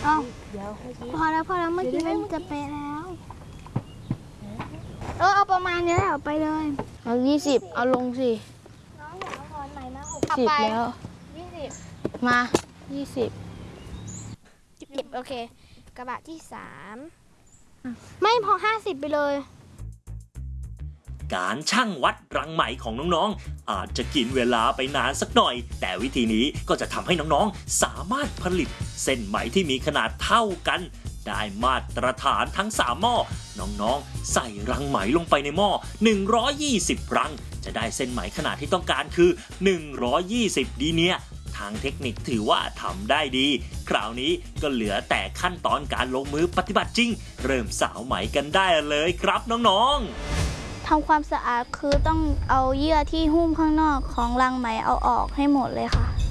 เอาพอแล้วเมื่อกี้มันจะเป๊ะแล้วเอาประมาณนี้แหละเอาไปเลยเอา20เอาลงสิน้องเดี๋ยวก่อนใหม่มา 10แล้ว 20 มาโอเคกระบะที่3ไม่พอ50ไปเลยการชั่งวัดรังไหมของน้องๆอาจจะกินเวลาไปนานสักหน่อยแต่วิธีนี้ก็จะทำให้น้องๆสามารถผลิตเส้นไหมที่มีขนาดเท่ากันได้มาตรฐานทั้ง3หม้อน้องๆใส่รังไหมลงไปในหม้อ120รังจะได้เส้นไหมขนาดที่ต้องการคือ120ดีเนี่ยทางเทคนิคถือว่าทำได้ดีคราวนี้ก็เหลือแต่ขั้นตอนการลงมือปฏิบัติจริงเริ่มสาวไหมกันได้เลยครับน้องๆทำความสะอาดคือต้องเอาเยื่อที่หุ้มข้างนอกของรังไหมเอาออกให้หมดเลยค่ะ